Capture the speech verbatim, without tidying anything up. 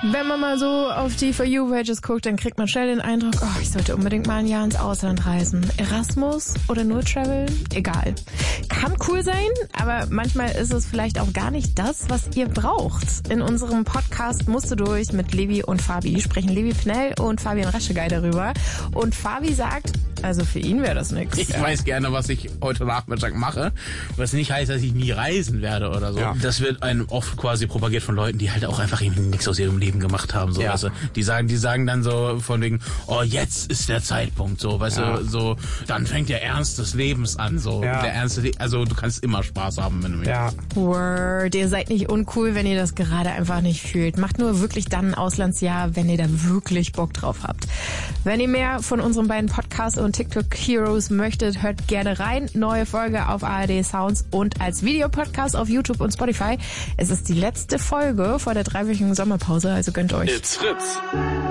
Wenn man mal so auf die For You-Pages guckt, dann kriegt man schnell den Eindruck, oh, ich sollte unbedingt mal ein Jahr ins Ausland reisen. Erasmus oder nur Travel? Egal. Kann cool sein, aber manchmal ist es vielleicht auch gar nicht das, was ihr braucht. In unserem Podcast Musst du durch mit Levi und Fabi sprechen Levi Pnell und Fabian Raschegei darüber. Und Fabi sagt, also für ihn wäre das nichts. Ich ja. weiß gerne, was ich heute Nachmittag mache, was nicht heißt, dass ich nie reisen werde oder so. Ja. Das wird einem oft quasi propagiert von Leuten, die halt auch einfach irgendwie nichts aus ihrem Leben gemacht haben, so, ja. weißt du. Die sagen, die sagen dann so von wegen, oh, jetzt ist der Zeitpunkt, so, weißt ja. du, so, dann fängt der Ernst des Lebens an, so, ja. der Ernst, also du kannst immer Spaß haben, wenn du mich. Ja. Word, ihr seid nicht uncool, wenn ihr das gerade einfach nicht fühlt. Macht nur wirklich dann ein Auslandsjahr, wenn ihr da wirklich Bock drauf habt. Wenn ihr mehr von unseren beiden Podcasts und TikTok Heroes möchtet, hört gerne rein. Neue Folge auf A R D Sounds und als Videopodcast auf YouTube und Spotify. Es ist die letzte Folge vor der dreiwöchigen Sommerpause, also gönnt euch. It's Fritz.